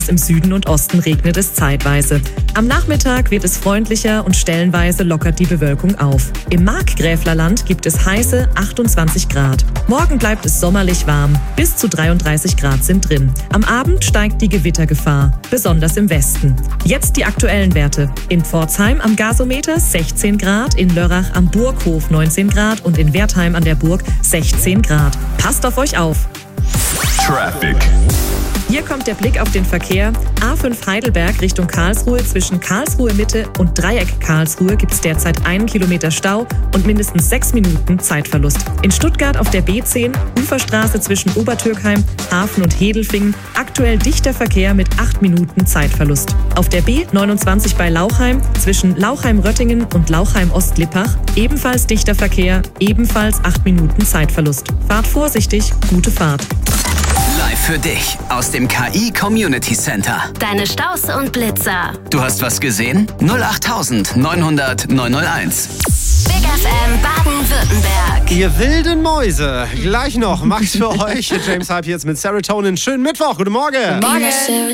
Im Süden und Osten regnet es zeitweise. Am Nachmittag wird es freundlicher und stellenweise lockert die Bewölkung auf. Im Markgräflerland gibt es heiße 28 Grad. Morgen bleibt es sommerlich warm. Bis zu 33 Grad sind drin. Am Abend steigt die Gewittergefahr, besonders im Westen. Jetzt die aktuellen Werte. In Pforzheim am Gasometer 16 Grad, in Lörrach am Burghof 19 Grad und in Wertheim an der Burg 16 Grad. Passt auf euch auf! Traffic. Hier kommt der Blick auf den Verkehr. A5 Heidelberg Richtung Karlsruhe. Zwischen Karlsruhe Mitte und Dreieck Karlsruhe gibt es derzeit 1 Kilometer Stau und mindestens 6 Minuten Zeitverlust. In Stuttgart auf der B10 Uferstraße zwischen Obertürkheim, Hafen und Hedelfingen aktuell dichter Verkehr mit 8 Minuten Zeitverlust. Auf der B29 bei Lauchheim zwischen Lauchheim-Röttingen und Lauchheim-Ost-Lippach ebenfalls dichter Verkehr, ebenfalls 8 Minuten Zeitverlust. Fahrt vorsichtig, gute Fahrt. Live für dich aus dem KI Community Center. Deine Staus und Blitzer. Du hast was gesehen? 08900 901. Big FM Baden-Württemberg. Ihr wilden Mäuse. Gleich noch Max für euch. James Hype jetzt mit Serotonin. Schönen Mittwoch. Guten Morgen. Morgen.